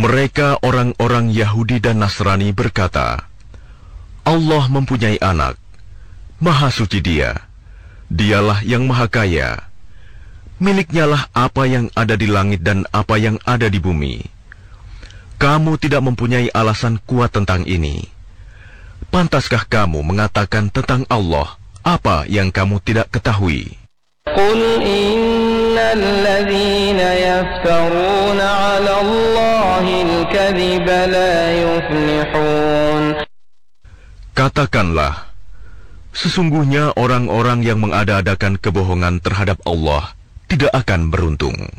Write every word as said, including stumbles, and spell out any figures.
Mereka orang-orang Yahudi dan Nasrani berkata, Allah mempunyai anak, Maha Suci Dia, Dialah yang Maha Kaya. Miliknyalah apa yang ada di langit dan apa yang ada di bumi. Kamu tidak mempunyai alasan kuat tentang ini. Pantaskah kamu mengatakan tentang Allah apa yang kamu tidak ketahui? Qul innal ladzina yaftaruna 'ala Allahil kadhiba la yuflihun. Katakanlah, sesungguhnya orang-orang yang mengada-adakan kebohongan terhadap Allah tidak akan beruntung.